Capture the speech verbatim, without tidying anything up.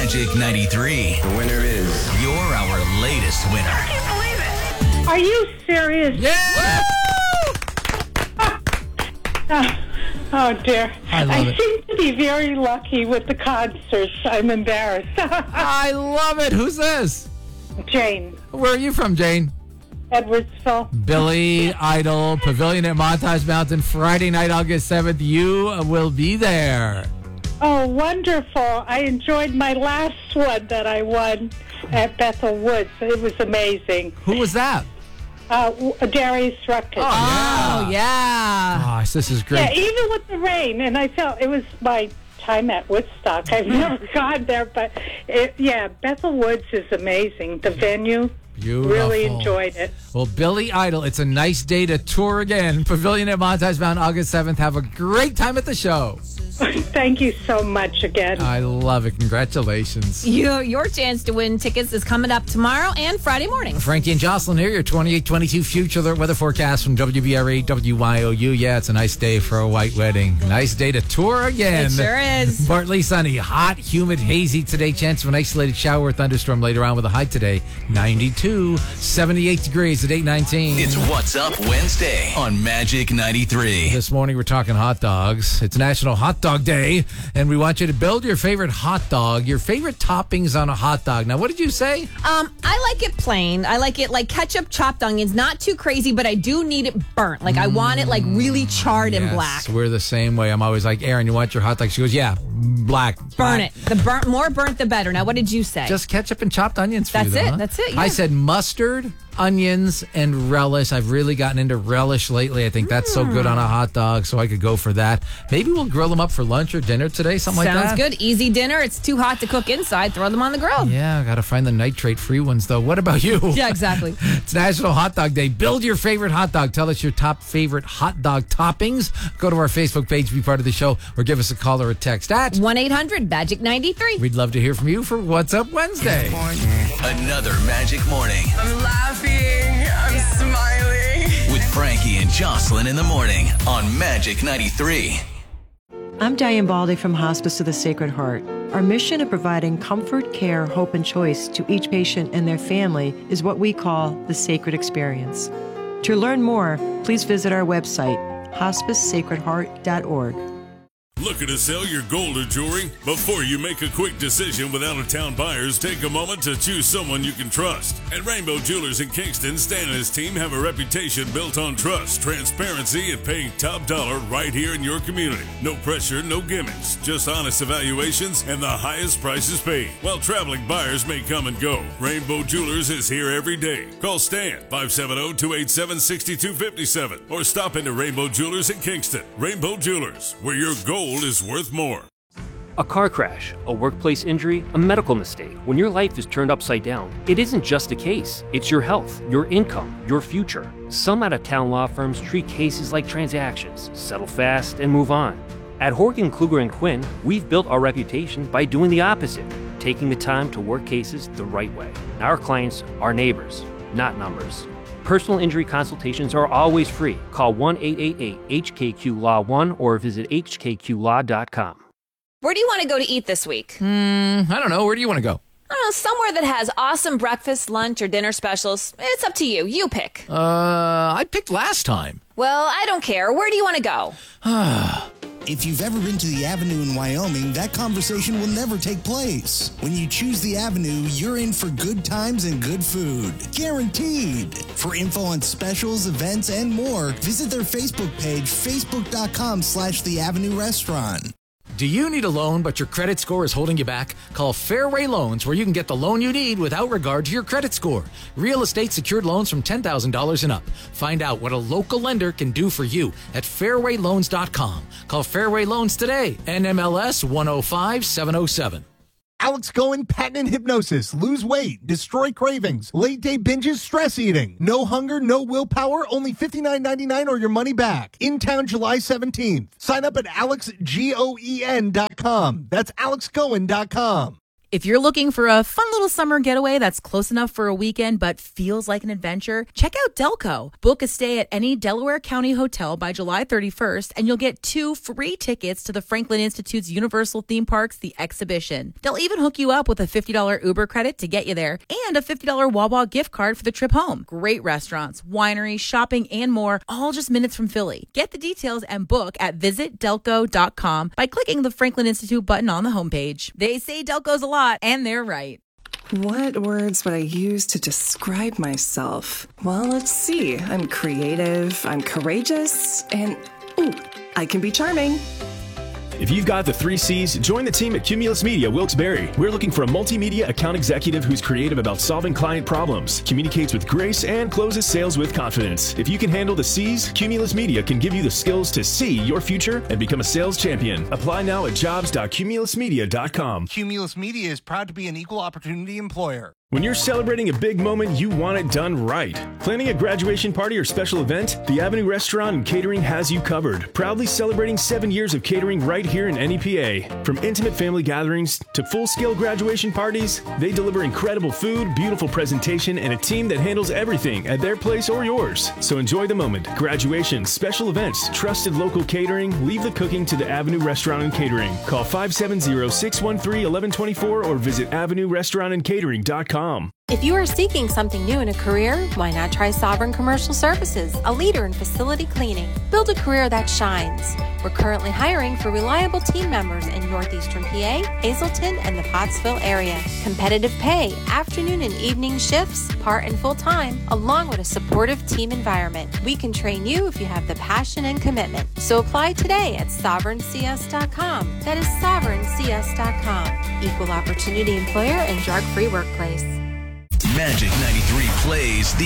Magic ninety-three. The winner is... You're our latest winner. I can't believe it. Are you serious? Yeah! Oh, oh, dear. I love it. seem to be very lucky with the concerts. I'm embarrassed. I love it. Who's this? Jane, Where are you from, Jane? Edwardsville. Billy Idol, Pavilion at Montage Mountain, Friday night, August seventh. You will be there. Oh, wonderful. I enjoyed my last one that I won at Bethel Woods. It was amazing. Who was that? Uh, Darius Rucker. Oh, yeah. Gosh, this is great. Yeah, even with the rain, and I felt it was my time at Woodstock. I've never gone there, but it, yeah, Bethel Woods is amazing. The venue, Beautiful. really enjoyed it. Well, Billy Idol, it's a nice day to tour again. Pavilion at Montage Mountain, August seventh. Have a great time at the show. Thank you so much again. I love it. Congratulations. You, your chance to win tickets is coming up tomorrow and Friday morning. Frankie and Jocelyn here, your twenty-eight twenty-two future alert weather forecast from W B R A W Y O U. Yeah, it's a nice day for a white wedding. Nice day to tour again. It sure is. Partly sunny, hot, humid, hazy today. Chance of an isolated shower or thunderstorm later on with a high today. ninety-two, seventy-eight degrees at eight nineteen. It's What's Up Wednesday on Magic ninety-three. This morning we're talking hot dogs. It's National Hot Dog Day, and we want you to build your favorite hot dog, your favorite toppings on a hot dog. Now, what did you say? Um, I like it plain. I like it like ketchup, chopped onions, not too crazy, but I do need it burnt. Like I want it like really charred and Yes, black. we're the same way. I'm always like, Aaron, you want your hot dog? She goes, yeah, black. Burn black. it. The burnt, more burnt, the better. Now, what did you say? Just ketchup and chopped onions for That's you, though, it. huh? That's it, I yeah. said mustard, onions, and relish. I've really gotten into relish lately. I think that's so good on a hot dog, so I could go for that. Maybe we'll grill them up for lunch or dinner today, something like that. Sounds good. Easy dinner. It's too hot to cook inside. Throw them on the grill. Yeah, got to find the nitrate-free ones, though. What about you? Yeah, exactly. It's National Hot Dog Day. Build your favorite hot dog. Tell us your top favorite hot dog toppings. Go to our Facebook page, be part of the show, or give us a call or a text at one eight hundred magic ninety-three. We'd love to hear from you for What's Up Wednesday. Another Magic Morning I'm laughing. I'm smiling. with Frankie and Jocelyn in the morning on Magic ninety-three. I'm Diane Baldy from Hospice of the Sacred Heart. Our mission of providing comfort, care, hope, and choice to each patient and their family is what we call the Sacred Experience. To learn more, please visit our website, hospice sacred heart dot org. Looking to sell your gold or jewelry? Before you make a quick decision with out-of-town buyers, take a moment to choose someone you can trust. At Rainbow Jewelers in Kingston, Stan and his team have a reputation built on trust, transparency, and paying top dollar right here in your community. No pressure, no gimmicks, just honest evaluations and the highest prices paid. While traveling buyers may come and go, Rainbow Jewelers is here every day. Call Stan, five seven zero, two eight seven, six two five seven, or stop into Rainbow Jewelers in Kingston. Rainbow Jewelers, where your gold is worth more. A car crash, a workplace injury, a medical mistake. When your life is turned upside down, it isn't just a case. It's your health, your income, your future. Some out-of-town law firms treat cases like transactions, settle fast, and move on. At Horgan, Kluger and Quinn, we've built our reputation by doing the opposite, taking the time to work cases the right way. Our clients are neighbors, not numbers. Personal injury consultations are always free. Call one eight eight eight H K Q L A W one or visit H K Q law dot com. Where do you want to go to eat this week? Mm, I don't know. Where do you want to go? I don't know, somewhere that has awesome breakfast, lunch, or dinner specials. It's up to you. You pick. Uh, I picked last time. Well, I don't care. Where do you want to go? If you've ever been to the Avenue in Wyoming, that conversation will never take place. When you choose the Avenue, you're in for good times and good food. Guaranteed. For info on specials, events, and more, visit their Facebook page, facebook.com slash the Avenue Restaurant. Do you need a loan, but your credit score is holding you back? Call Fairway Loans, where you can get the loan you need without regard to your credit score. Real estate secured loans from ten thousand dollars and up. Find out what a local lender can do for you at fairway loans dot com. Call Fairway Loans today. N M L S one oh five seven oh seven. Alex Cohen, patent hypnosis, lose weight, destroy cravings, late day binges, stress eating, no hunger, no willpower, only fifty-nine ninety-nine or your money back. In town July seventeenth. Sign up at alex goen dot com. That's alex goen dot com. If you're looking for a fun little summer getaway that's close enough for a weekend but feels like an adventure, check out Delco. Book a stay at any Delaware County hotel by July thirty-first, and you'll get two free tickets to the Franklin Institute's Universal Theme Parks, The Exhibition. They'll even hook you up with a fifty dollars Uber credit to get you there and a fifty dollars Wawa gift card for the trip home. Great restaurants, wineries, shopping, and more, all just minutes from Philly. Get the details and book at visit delco dot com by clicking the Franklin Institute button on the homepage. They say Delco's a lot, and they're right. What words would I use to describe myself? Well, let's see. I'm creative, I'm courageous, and ooh, I can be charming. If you've got the three C's, join the team at Cumulus Media Wilkes-Barre. We're looking for a multimedia account executive who's creative about solving client problems, communicates with grace, and closes sales with confidence. If you can handle the C's, Cumulus Media can give you the skills to see your future and become a sales champion. Apply now at jobs dot cumulus media dot com. Cumulus Media is proud to be an equal opportunity employer. When you're celebrating a big moment, you want it done right. Planning a graduation party or special event? The Avenue Restaurant and Catering has you covered. Proudly celebrating seven years of catering right here in N E P A. From intimate family gatherings to full-scale graduation parties, they deliver incredible food, beautiful presentation, and a team that handles everything at their place or yours. So enjoy the moment. Graduations, special events, trusted local catering. Leave the cooking to the Avenue Restaurant and Catering. Call five seven zero, six one three, one one two four or visit avenue restaurant and catering dot com. If you are seeking something new in a career, why not try Sovereign Commercial Services, a leader in facility cleaning? Build a career that shines. We're currently hiring for reliable team members in northeastern P A, Hazleton, and the Pottsville area. Competitive pay, afternoon and evening shifts, part and full-time, along with a supportive team environment. We can train you if you have the passion and commitment. So apply today at sovereign c s dot com. That is sovereign c s dot com. Equal opportunity employer and drug-free workplace. Magic ninety-three plays the